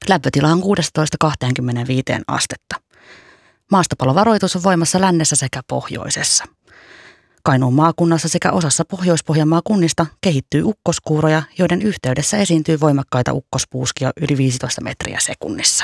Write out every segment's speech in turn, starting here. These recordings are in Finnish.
Lämpötila on 16–25 astetta. Maastopallovaroitus on voimassa lännessä sekä pohjoisessa. Kainuun maakunnassa sekä osassa Pohjois-Pohjanmaan kunnista kehittyy ukkoskuuroja, joiden yhteydessä esiintyy voimakkaita ukkospuuskia yli 15 metriä sekunnissa.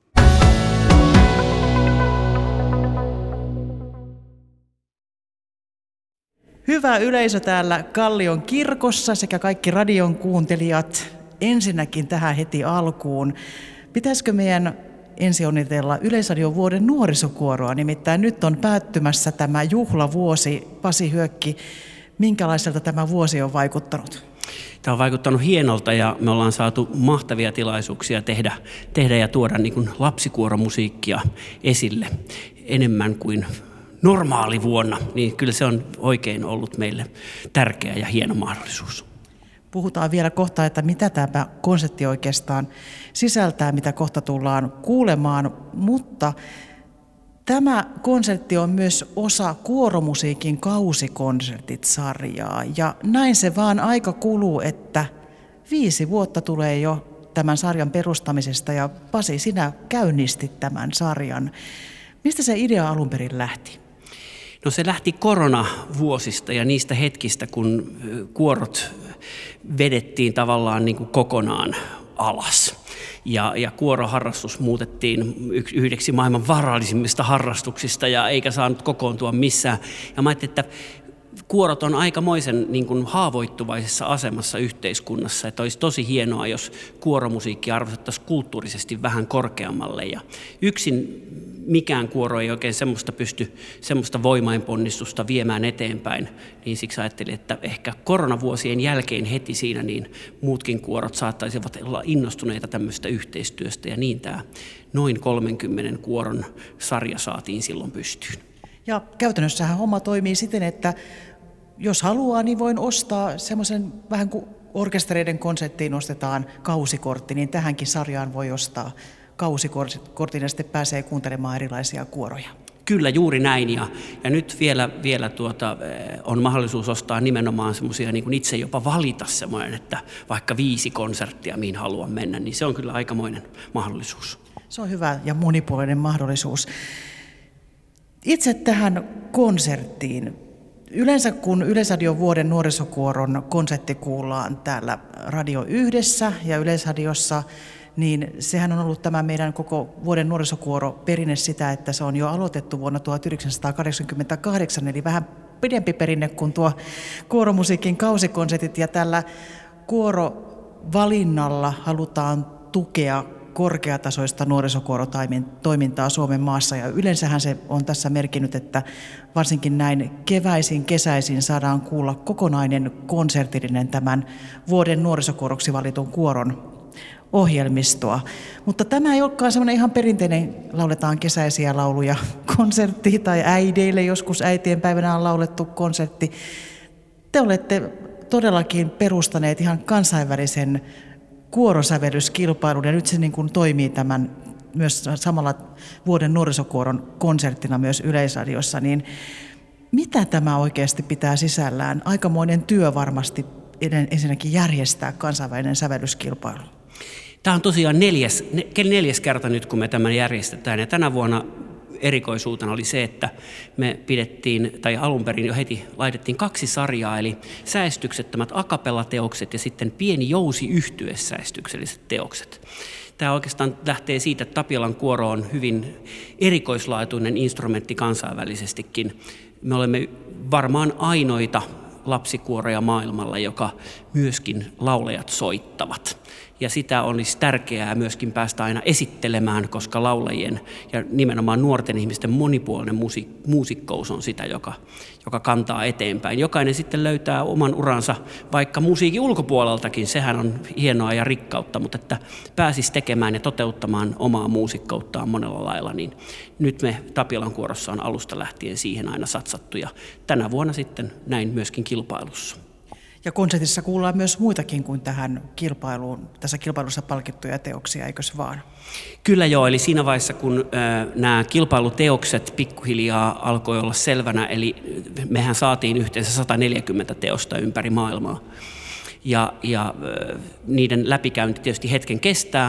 Hyvä yleisö täällä Kallion kirkossa sekä kaikki radion kuuntelijat. Ensinnäkin tähän heti alkuun. Pitäisikö meidän ensi onnitella Yleisradion vuoden nuorisokuoroa? Nimittäin nyt on päättymässä tämä juhlavuosi. Pasi Hyökki, minkälaiselta tämä vuosi on vaikuttanut? Tämä on vaikuttanut hienolta ja me ollaan saatu mahtavia tilaisuuksia tehdä ja tuoda niin kuin lapsikuoromusiikkia esille enemmän kuin normaali vuonna. Niin kyllä se on oikein ollut meille tärkeä ja hieno mahdollisuus. Puhutaan vielä kohta, että mitä tämä konsertti oikeastaan sisältää, mitä kohta tullaan kuulemaan, mutta tämä konsertti on myös osa Kuoromusiikin kausikonsertit-sarjaa ja näin se vaan aika kuluu, että 5 vuotta tulee jo tämän sarjan perustamisesta ja Pasi, sinä käynnistit tämän sarjan. Mistä se idea alun perin lähti? No se lähti koronavuosista ja niistä hetkistä, kun kuorot vedettiin tavallaan niin kuin kokonaan alas. Ja kuoroharrastus muutettiin yhdeksi maailman vaarallisimmista harrastuksista ja eikä saanut kokoontua missään. Ja mä ajattelin, että kuorot on aikamoisen niin kuin haavoittuvaisessa asemassa yhteiskunnassa, että olisi tosi hienoa, jos kuoromusiikki arvostettaisiin kulttuurisesti vähän korkeammalle. Ja yksin mikään kuoro ei oikein pysty semmoista voimainponnistusta viemään eteenpäin, niin siksi ajattelin, että ehkä koronavuosien jälkeen heti siinä niin muutkin kuorot saattaisivat olla innostuneita tämmöistä yhteistyöstä, ja niin tämä noin 30 kuoron sarja saatiin silloin pystyyn. Ja käytännössähän homma toimii siten, että jos haluaa, niin voin ostaa semmoisen vähän kuin orkestereiden konserttiin ostetaan kausikortti, niin tähänkin sarjaan voi ostaa kausikortin ja sitten pääsee kuuntelemaan erilaisia kuoroja. Kyllä, juuri näin. Ja nyt vielä on mahdollisuus ostaa nimenomaan semmoisia, niin kuin itse jopa valita semmoinen, että vaikka 5 konserttia, mihin haluan mennä, niin se on kyllä aikamoinen mahdollisuus. Se on hyvä ja monipuolinen mahdollisuus. Itse tähän konserttiin. Yleensä kun Yleisradion vuoden nuorisokuoron konsertti kuullaan täällä Radio Yhdessä ja Yleisradiossa, niin sehän on ollut tämä meidän koko vuoden nuorisokuoro perinne sitä, että se on jo aloitettu vuonna 1988, eli vähän pidempi perinne kuin tuo kuoromusiikin kausikonsertit. Ja tällä kuorovalinnalla halutaan tukea korkeatasoista nuorisokuorotoimintaa Suomen maassa. Ja yleensähän se on tässä merkinnyt, että varsinkin näin kesäisin saadaan kuulla kokonainen konsertillinen tämän vuoden nuorisokuoroksi valitun kuoron ohjelmistoa. Mutta tämä ei olekaan semmoinen ihan perinteinen, lauletaan kesäisiä lauluja konsertti tai äideille, joskus äitienpäivänä on laulettu konsertti. Te olette todellakin perustaneet ihan kansainvälisen kuorosävellyskilpailun ja nyt se niin kuin toimii tämän myös samalla vuoden nuorisokuoron konserttina myös Yleisradiossa. Niin mitä tämä oikeasti pitää sisällään? Aikamoinen työ varmasti ensinnäkin järjestää kansainvälinen sävellyskilpailu. Tämä on tosiaan neljäs kerta nyt, kun me tämän järjestetään, ja tänä vuonna erikoisuutena oli se, että me alun perin jo heti laitettiin 2 sarjaa, eli säestyksettömät a cappella-teokset ja sitten pieni jousi-yhtye-säestykselliset teokset. Tämä oikeastaan lähtee siitä, että Tapiolan kuoro on hyvin erikoislaatuinen instrumentti kansainvälisestikin. Me olemme varmaan ainoita lapsikuoroja maailmalla, joka myöskin laulajat soittavat. Ja sitä olisi tärkeää myöskin päästä aina esittelemään, koska laulajien ja nimenomaan nuorten ihmisten monipuolinen muusikkous on sitä, joka kantaa eteenpäin. Jokainen sitten löytää oman uransa vaikka musiikin ulkopuoleltakin, sehän on hienoa ja rikkautta, mutta että pääsisi tekemään ja toteuttamaan omaa muusikkouttaan monella lailla, niin nyt me Tapiolan kuorossa on alusta lähtien siihen aina satsattu ja tänä vuonna sitten näin myöskin kilpailussa. Ja konsertissa kuullaan myös muitakin kuin tähän kilpailuun, tässä kilpailussa palkittuja teoksia, eikös vaan? Kyllä joo, eli siinä vaiheessa kun nämä kilpailuteokset pikkuhiljaa alkoi olla selvänä, eli mehän saatiin yhteensä 140 teosta ympäri maailmaa. Ja niiden läpikäynti tietysti hetken kestää,